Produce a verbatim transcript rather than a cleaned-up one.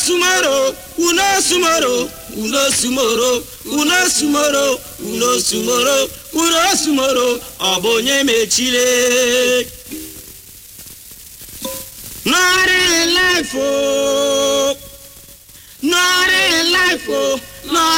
sumoro, uno sumoro, uno sumoro, uno sumoro, uno sumoro, uno sumoro, obonye mechile. Not in life, oh, not in life, oh, not